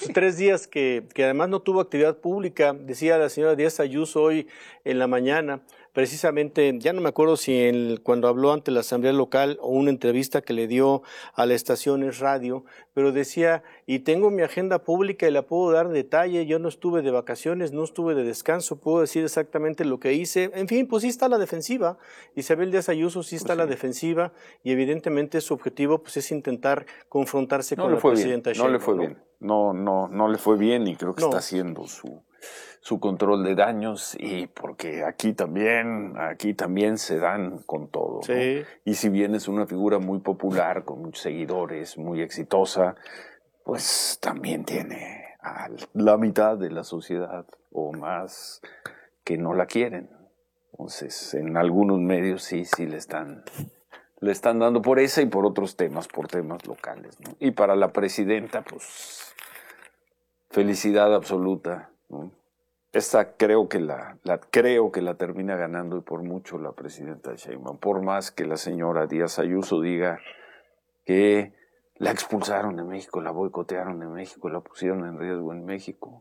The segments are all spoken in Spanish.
3 días que además no tuvo actividad pública, decía la señora Díaz Ayuso hoy en la mañana, precisamente, ya no me acuerdo si cuando habló ante la Asamblea Local o una entrevista que le dio a la estación Es Radio, pero decía, y tengo mi agenda pública y la puedo dar en detalle, yo no estuve de vacaciones, no estuve de descanso, puedo decir exactamente lo que hice, en fin, pues sí está a la defensiva, Isabel Díaz Ayuso sí está a la defensiva y evidentemente su objetivo pues es intentar confrontarse con la presidenta Sheinbaum. No le fue bien, no le fue bien y creo que está haciendo su control de daños y porque aquí también se dan con todo, Sí. ¿no? Y si bien es una figura muy popular, con muchos seguidores, muy exitosa, pues también tiene a la mitad de la sociedad o más que no la quieren. Entonces, en algunos medios sí le están dando por esa y por otros temas, por temas locales, ¿no? Y para la presidenta, pues, felicidad absoluta, ¿no? Esta creo que la termina ganando y por mucho la presidenta Sheinbaum, por más que la señora Díaz Ayuso diga que la expulsaron de México, la boicotearon en México, la pusieron en riesgo en México.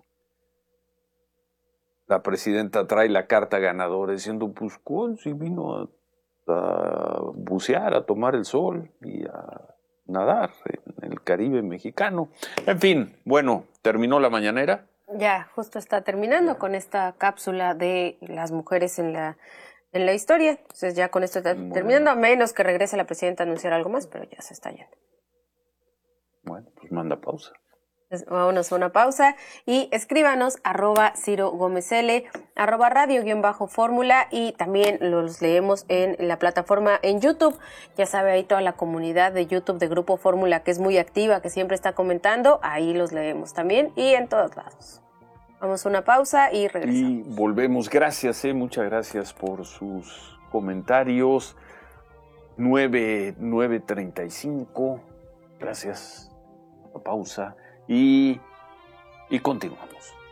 La presidenta trae la carta ganadora diciendo, pues, si vino a bucear, a tomar el sol y a nadar en el Caribe mexicano. En fin, bueno, terminó la mañanera. Ya, justo está terminando con esta cápsula de las mujeres en la historia. Entonces ya con esto está terminando, a menos que regrese la presidenta a anunciar algo más, pero ya se está yendo. Bueno, pues manda pausa. Entonces, vámonos a una pausa y escríbanos @CiroGómezL, @radio_fórmula y también los leemos en la plataforma en YouTube. Ya sabe, ahí toda la comunidad de YouTube de Grupo Fórmula que es muy activa, que siempre está comentando, ahí los leemos también y en todos lados. Vamos a una pausa y regresamos. Y volvemos. Gracias, muchas gracias por sus comentarios. 9:35. Gracias. Pausa. Y continuamos.